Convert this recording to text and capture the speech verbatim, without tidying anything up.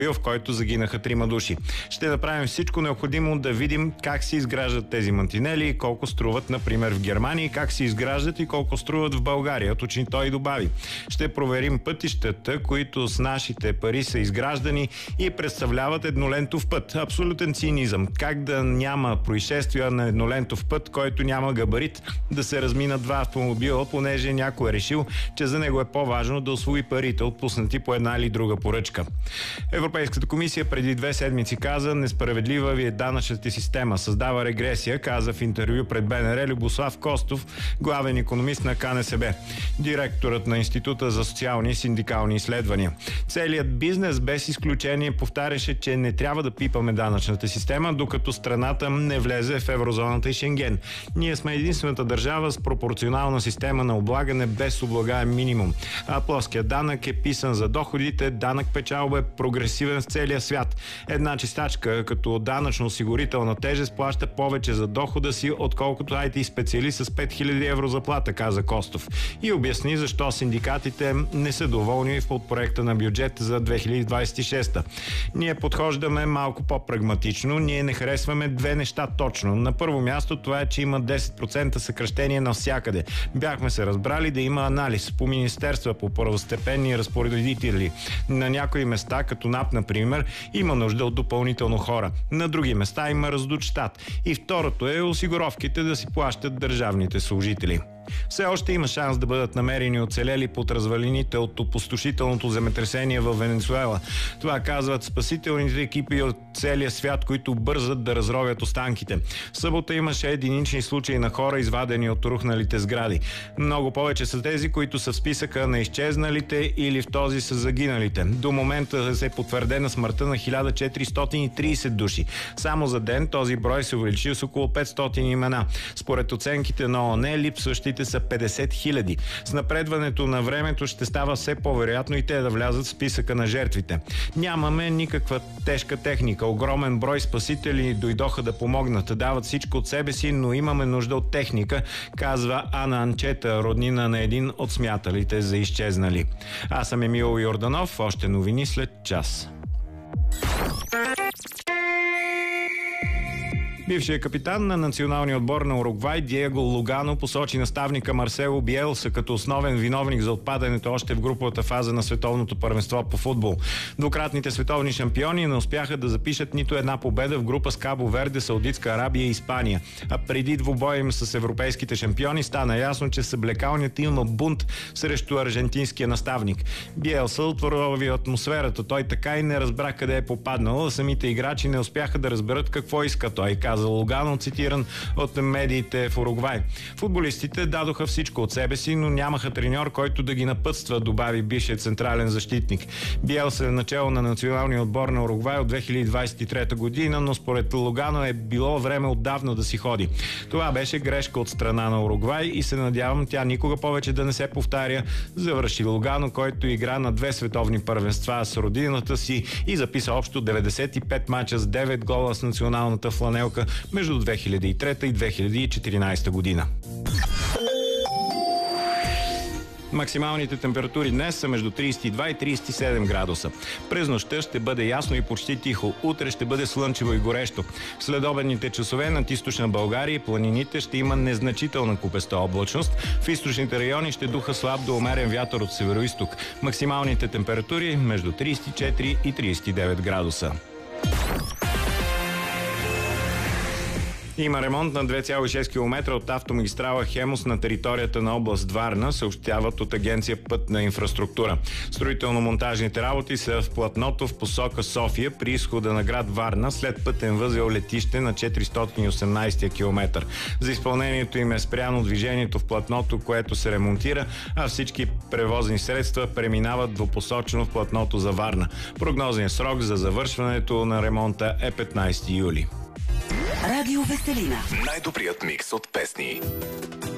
в който загинаха трима души. Ще направим всичко необходимо да видим как се изграждат тези мантинели и колко струват, например, в Германия, и как се изграждат и колко струват в България, точно той добави. Ще проверим пътищата, които с нашите пари са изграждани и представляват еднолентов път. Абсолютен цинизъм. Как да няма происшествия на еднолентов път, който няма габарит, да се разминат два автомобила, понеже някой е решил, че за него е по-важно да усвои парите, отпуснати по една или друга поръчка. Европейската комисия преди две седмици каза: несправедлива ви е данъчната система, създава регресия, каза в интервю пред БНР Любослав Костов, главен икономист на КНСБ, директорът на Института за социални и синдикални изследвания. Целият бизнес без изключение повтаряше, че не трябва да пипаме данъчната система, докато страната не влезе в еврозоната и Шенген. Ние сме единствената държава с пропорционална система на облагане без облагаем минимум. А плоският данък е писан за доходите, данък печалба е прогресивен в целия свят. Една чистачка като данъчно-осигурителна тежест плаща повече за дохода си, отколкото ай ти специалист с пет хиляди евро заплата, каза Костов. И обясни защо синдикатите не са доволни в подпроекта на бюджет за две хиляди двадесет и шеста. Ние подхождаме малко по-прагматично. Ние не харесваме две неща точно. На първо място това е, че има десет процента съкращение навсякъде. Бяхме се разбрали да има анализ по министерства, по първостепенни разпоредители. На някои места, като НАП, например, има нужда от допълнително хора. На други места има раздут щат. И второто е осигуровките да си плащат държавните служители. Все още има шанс да бъдат намерени оцелели под развалините от опустошителното земетресение в Венецуела. Това казват спасителните екипи от целия свят, които бързат да разровят останките. В събота имаше единични случаи на хора, извадени от рухналите сгради. Много повече са тези, които са в списъка на изчезналите или в този са загиналите. До момента се е потвърдена смъртта на хиляда четиристотин и тридесет души. Само за ден този брой се увеличи с около петстотин имена. Според оценките на ООН, липсващите са петдесет хиляди. С напредването на времето ще става все по-вероятно и те да влязат в списъка на жертвите. Нямаме никаква тежка техника. Огромен брой спасители дойдоха да помогнат. Дават всичко от себе си, но имаме нужда от техника, казва Ана Анчета, роднина на един от смяталите за изчезнали. Аз съм Емил Йорданов. Още новини след час. Бившият капитан на националния отбор на Уругвай Диего Лугано посочи наставника Марсело Биелса като основен виновник за отпадането още в груповата фаза на световното първенство по футбол. Двукратните световни шампиони не успяха да запишат нито една победа в група с Кабо Верде, Саудитска Арабия и Испания. А преди двубоя им с европейските шампиони стана ясно, че съблекалният има бунт срещу аржентинския наставник. Биелса отворови атмосферата. Той така и не разбра къде е попаднал, а самите играчи не успяха да разберат какво иска той, каза Лугано, цитиран от медиите в Уругвай. Футболистите дадоха всичко от себе си, но нямаха треньор, който да ги напътства, добави бившият централен защитник. Биелса е начало на националния отбор на Уругвай от две хиляди двадесет и трета година, но според Лугано е било време отдавна да си ходи. Това беше грешка от страна на Уругвай и се надявам тя никога повече да не се повтаря, завърши Лугано, който игра на две световни първенства с родината си и записа общо деветдесет и пет мача с девет гола с националната фланелка между две хиляди и трета и две хиляди и четиринадесета година. Максималните температури днес са между тридесет и два и тридесет и седем градуса. През нощта ще бъде ясно и почти тихо. Утре ще бъде слънчево и горещо. В следобедните часове над източна България и планините ще има незначителна купеста облачност. В източните райони ще духа слаб до умерен вятър от североизток. Максималните температури между тридесет и четири и тридесет и девет градуса. Има ремонт на две цяло и шест километра от автомагистрала Хемус на територията на област Варна, съобщават от агенция Пътна инфраструктура. Строително-монтажните работи са в платното в посока София при изхода на град Варна след пътен възел летище на четиристотин и осемнадесети километър. За изпълнението им е спряно движението в платното, което се ремонтира, а всички превозни средства преминават двупосочно в платното за Варна. Прогнозният срок за завършването на ремонта е петнадесети юли. Радио Веселина. Най-добрият микс от песни.